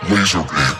Laserbeam.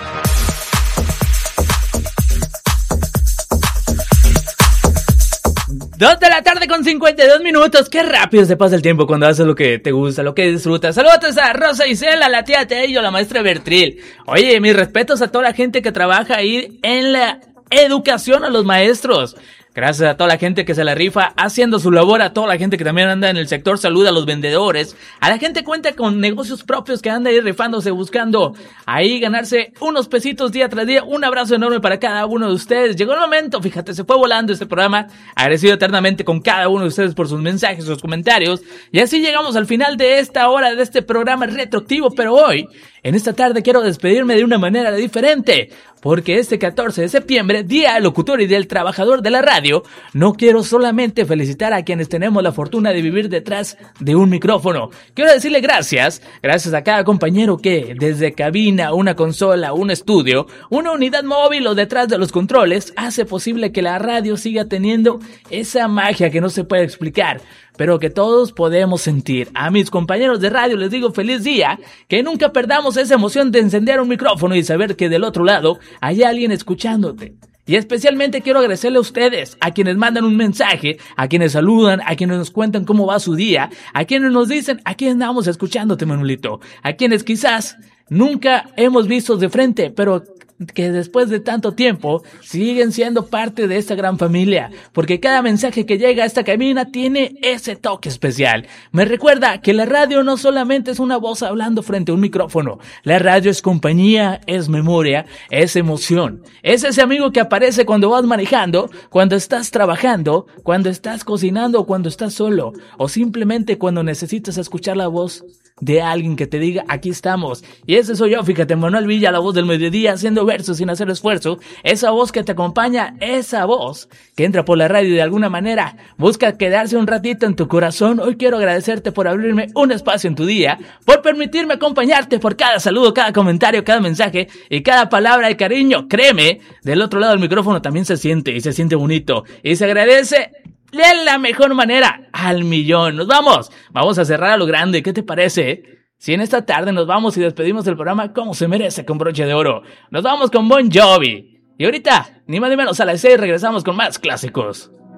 2 de la tarde con 52 minutos. Qué rápido se pasa el tiempo cuando haces lo que te gusta, lo que disfrutas. Saludos a Rosa Isela, la tía Tello, la maestra Bertril. Oye, mis respetos a toda la gente que trabaja ahí en la educación, a los maestros. Gracias a toda la gente que se la rifa haciendo su labor, a toda la gente que también anda en el sector salud, a los vendedores, a la gente que cuenta con negocios propios que anda ahí rifándose, buscando ahí ganarse unos pesitos día tras día. Un abrazo enorme para cada uno de ustedes. Llegó el momento, fíjate, se fue volando este programa. Agradecido eternamente con cada uno de ustedes por sus mensajes, sus comentarios. Y así llegamos al final de esta hora de este programa retroactivo, pero hoy, en esta tarde, quiero despedirme de una manera diferente, porque este 14 de septiembre, Día del Locutor y del Trabajador de la Radio, no quiero solamente felicitar a quienes tenemos la fortuna de vivir detrás de un micrófono. Quiero decirle gracias a cada compañero que, desde cabina, una consola, un estudio, una unidad móvil o detrás de los controles, hace posible que la radio siga teniendo esa magia que no se puede explicar, pero que todos podemos sentir. A mis compañeros de radio les digo feliz día, que nunca perdamos esa emoción de encender un micrófono y saber que del otro lado hay alguien escuchándote. Y especialmente quiero agradecerle a ustedes, a quienes mandan un mensaje, a quienes saludan, a quienes nos cuentan cómo va su día, a quienes nos dicen, aquí andamos escuchándote, Manolito, a quienes quizás nunca hemos visto de frente, pero que después de tanto tiempo siguen siendo parte de esta gran familia, porque cada mensaje que llega a esta cabina tiene ese toque especial. Me recuerda que la radio no solamente es una voz hablando frente a un micrófono, la radio es compañía, es memoria, es emoción, es ese amigo que aparece cuando vas manejando, cuando estás trabajando, cuando estás cocinando o cuando estás solo, o simplemente cuando necesitas escuchar la voz de alguien que te diga, aquí estamos. Y ese soy yo, fíjate, Manuel Villa, la voz del mediodía, haciendo versos sin hacer esfuerzo, esa voz que te acompaña, esa voz que entra por la radio y de alguna manera busca quedarse un ratito en tu corazón. Hoy quiero agradecerte por abrirme un espacio en tu día, por permitirme acompañarte, por cada saludo, cada comentario, cada mensaje y cada palabra de cariño. Créeme, del otro lado del micrófono también se siente, y se siente bonito, y se agradece de la mejor manera, al millón. Nos vamos a cerrar a lo grande. ¿Qué te parece? Si en esta tarde nos vamos y despedimos del programa como se merece, con broche de oro. Nos vamos con Bon Jovi. Y ahorita, ni más ni menos, a las 6 regresamos con más clásicos.